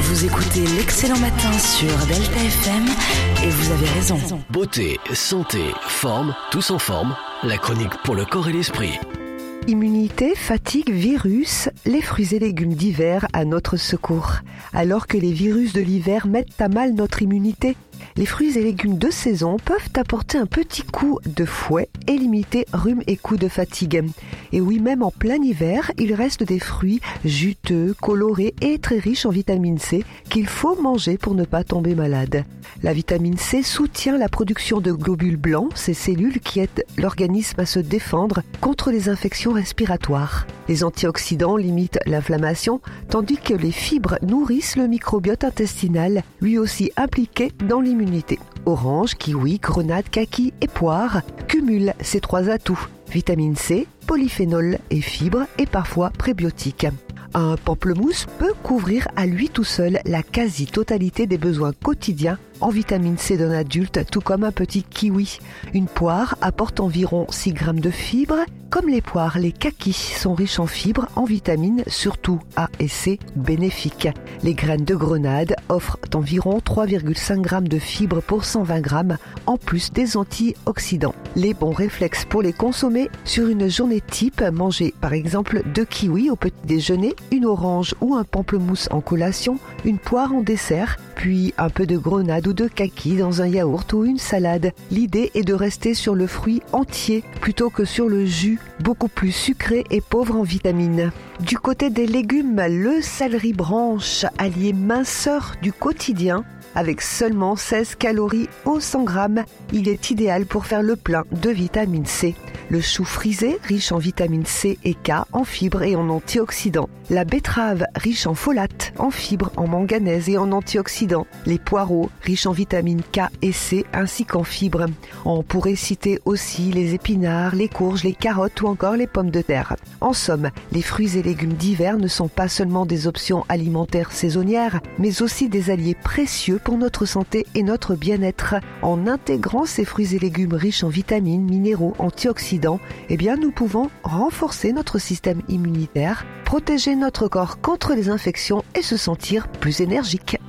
Vous écoutez l'Excellent Matin sur Delta FM et vous avez raison. Beauté, santé, forme, tous en forme. La chronique pour le corps et l'esprit. Immunité, fatigue, virus, les fruits et légumes d'hiver à notre secours. Alors que les virus de l'hiver mettent à mal notre immunité, les fruits et légumes de saison peuvent apporter un petit coup de fouet et limiter rhume et coups de fatigue. Et oui, même en plein hiver, il reste des fruits juteux, colorés et très riches en vitamine C qu'il faut manger pour ne pas tomber malade. La vitamine C soutient la production de globules blancs, ces cellules qui aident l'organisme à se défendre contre les infections respiratoires. Les antioxydants limitent l'inflammation, tandis que les fibres nourrissent le microbiote intestinal, lui aussi impliqué dans l'immunité. Orange, kiwi, grenade, kaki et poire cumulent ces trois atouts. Vitamine C, polyphénol et fibres et parfois prébiotiques. Un pamplemousse peut couvrir à lui tout seul la quasi-totalité des besoins quotidiens en vitamine C d'un adulte, tout comme un petit kiwi. Une poire apporte environ 6 grammes de fibres. Comme les poires, les kakis sont riches en fibres, en vitamines, surtout A et C, bénéfiques. Les graines de grenade offrent environ 3,5 grammes de fibres pour 120 grammes, en plus des antioxydants. Les bons réflexes pour les consommer sur une journée type, manger par exemple 2 kiwis au petit déjeuner, une orange ou un pamplemousse en collation, une poire en dessert, puis un peu de grenade ou de kaki dans un yaourt ou une salade. L'idée est de rester sur le fruit entier plutôt que sur le jus, beaucoup plus sucré et pauvre en vitamines. Du côté des légumes, le céleri branche, allié minceur du quotidien, avec seulement 16 calories au 100 grammes, il est idéal pour faire le plein de vitamine C. Le chou frisé, riche en vitamine C et K, en fibres et en antioxydants. La betterave, riche en folate, en fibres, en manganèse et en antioxydants. Les poireaux, riches en vitamines K et C, ainsi qu'en fibres. On pourrait citer aussi les épinards, les courges, les carottes ou encore les pommes de terre. En somme, les fruits et légumes d'hiver ne sont pas seulement des options alimentaires saisonnières, mais aussi des alliés précieux pour notre santé et notre bien-être. En intégrant ces fruits et légumes riches en vitamines, minéraux, antioxydants, nous pouvons renforcer notre système immunitaire, protéger notre corps contre les infections et se sentir plus énergique.